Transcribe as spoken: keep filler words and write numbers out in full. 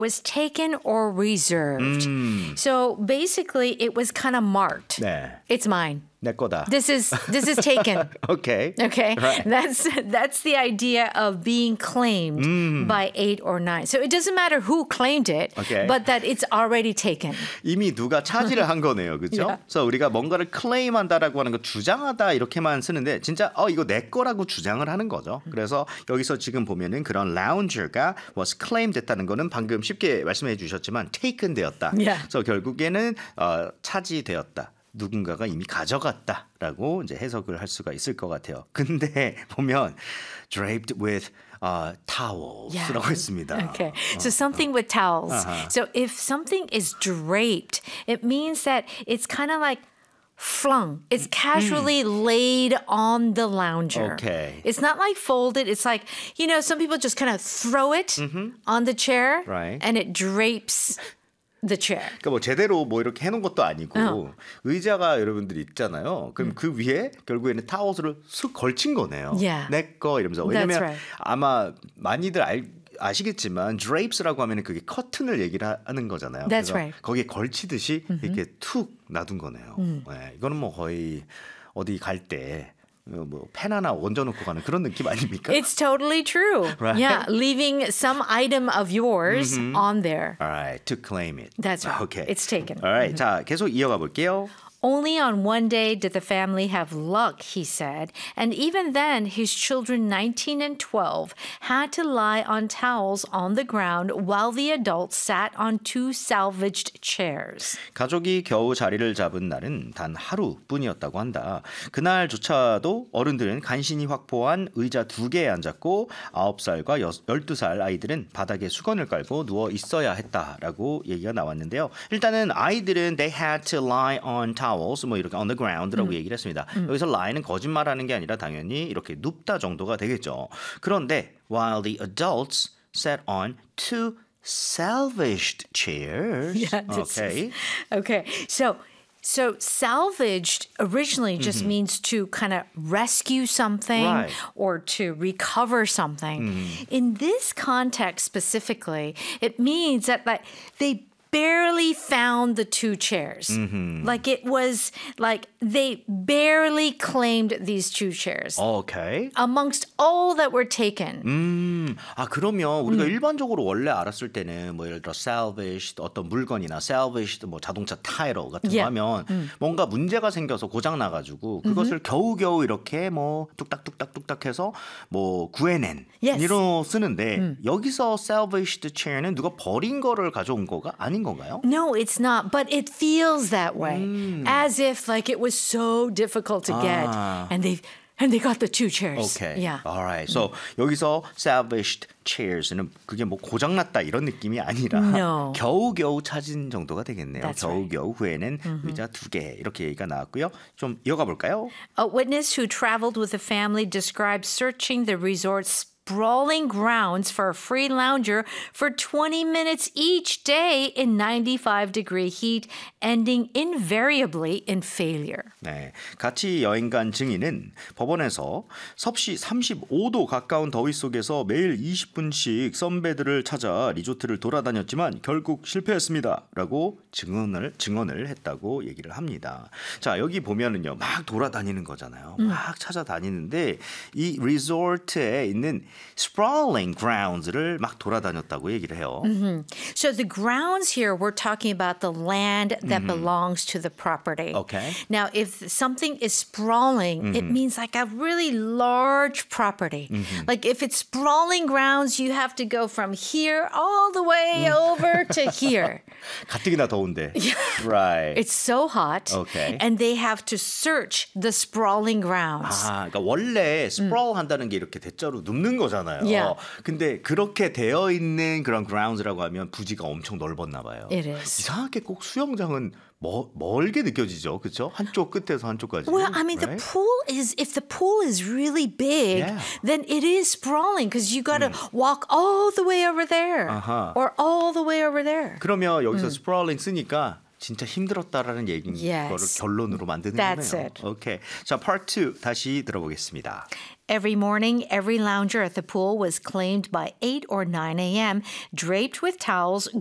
was taken or reserved. 음. So basically, it was kind of marked. 네. It's mine. 내 거다. This is this is taken. Okay. Okay, Right. that's that's the idea of being claimed 음. by eight or nine. So it doesn't matter who claimed it, Okay. but that it's already taken. 이미 누가 차지를 한 거네요. 그렇죠? Yeah. 그래서 우리가 뭔가를 클레임한다라고 하는 거 주장하다 이렇게만 쓰는데 진짜 어 이거 내 거라고 주장을 하는 거죠. 그래서 여기서 지금 보면은 그런 lounger가 was claimed 됐다는 거는 방금 쉽게 말씀해 주셨지만 taken 되었다. Yeah. 그래서 결국에는 어, 차지되었다. 누군가가 이미 가져갔다라고 이제 해석을 할 수가 있을 것 같아요. 근데 보면 draped with uh, towels라고 했습니다. Okay. So something with towels. Uh-huh. So if something is draped, it means that it's kind of like flung. It's casually laid on the lounger. Okay. It's not like folded. It's like, you know, some people just kind of throw it on the chair Right. and it drapes the chair. 그러니까 뭐 제대로 뭐 이렇게 해놓은 것도 아니고 어. 의자가 여러분들이 있잖아요. 그럼 음. 그 위에 결국에는 타워스를 쑥 걸친 거네요. Yeah. 내 거 이러면서. 왜냐면 That's right. 아마 많이들 알, 아시겠지만 drapes라고 하면 그게 커튼을 얘기를 하- 하는 거잖아요. That's 그래서 right. 거기에 걸치듯이 이렇게 툭 놔둔 거네요. 네, 이거는 뭐 거의 어디 갈 때 뭐 펜 하나 얹어놓고 가는 그런 느낌 아닙니까? It's totally true. Right. Yeah, leaving some item of yours on there. Alright, to claim it. That's right. Okay. It's taken. Alright, 자 계속 이어가 볼게요. Only on one day did the family have luck, he said. And even then, his children, nineteen and twelve, had to lie on towels on the ground while the adults sat on two salvaged chairs. 가족이 겨우 자리를 잡은 날은 단 하루뿐이었다고 한다. 그날조차도 어른들은 간신히 확보한 의자 두 개에 앉았고 아홉 살과 열두 살 아이들은 바닥에 수건을 깔고 누워 있어야 했다라고 얘기가 나왔는데요. 일단은 아이들은 they had to lie on towels 뭐 이렇게 on the ground라고 얘기를 했습니다. 여기서 lie는 거짓말하는 게 아니라 당연히 이렇게 눕다 정도가 되겠죠. 그런데 while the adults sat on two salvaged chairs. Yeah, this okay. Okay, so so salvaged originally just means to kind of rescue something Right. or to recover something. In this context specifically, it means that like they barely found the two chairs. Like it was like they barely claimed these two chairs. Okay. Amongst all that were taken. 음, 아 그러면 우리가 일반적으로 원래 알았을 때는 뭐 예를 들어 salvaged 어떤 물건이나 salvaged 뭐 자동차 타이어 같은 거 Yeah. 하면 뭔가 문제가 생겨서 고장 나가지고 그것을 겨우겨우 이렇게 뭐 뚝딱뚝딱뚝딱해서 뭐 구해낸 Yes. 이로 쓰는데 여기서 salvaged chair는 누가 버린 거를 가져온 거가 아닌 건가요? No, it's not, but it feels that way. As if like it was so difficult to get Ah. and they and they got the two chairs. Okay. Yeah. Alright. So 여기서 salvaged chairs는 그게 뭐 고장났다 이런 느낌이 아니라 No. 겨우겨우 찾은 정도가 되겠네요. That's right. 겨우겨우 후에는 의자 두 개 이렇게 얘기가 나왔고요. 좀 이어가 볼까요? A witness who traveled with the family described searching the resort's sprawling grounds for a free lounger for twenty minutes each day in ninety-five degree heat, ending invariably in failure. 네, 같이 여행 간 증인은 법원에서 섭씨 삼십오 도 가까운 더위 속에서 매일 이십 분씩 선배들을 찾아 리조트를 돌아다녔지만 결국 실패했습니다. 라고 증언을, 증언을 했다고 얘기를 합니다. 자, 여기 보면은요, 막 돌아다니는 거잖아요. 막 찾아다니는데 이 리조트에 있는 sprawling grounds를 막 돌아다녔다고 얘기를 해요. So the grounds here, we're talking about the land that belongs to the property. Okay. Now, if something is sprawling, it means like a really large property. Like if it's sprawling grounds, you have to go from here all the way over to here. 가뜩이나 더운데. Right. It's so hot. Okay. And they have to search the sprawling grounds. 아, 그러니까 원래 sprawl 한다는 게 이렇게 대자로 눕는 거잖아요. Yeah. 근데 그렇게 되어 있는 그런 grounds라고 하면 부지가 엄청 넓었나 봐요. It is. 이상하게 꼭 수영장은 멀, 멀게 느껴지죠. 그렇죠? 한쪽 끝에서 한쪽까지. Well, I mean, the right? pool is, if the pool is really big, Yeah. then it is sprawling because you got to walk all the way over there 아하. or all the way over there. 그러면 여기서 sprawling 쓰니까 진짜 힘들었다라는 얘기인 Yes. 거를 결론으로 만드는 That's 거네요. it. 오케이. 자, part two 다시 들어보겠습니다. Every morning, every lounger at the pool was claimed by eight or nine a.m., draped with towels,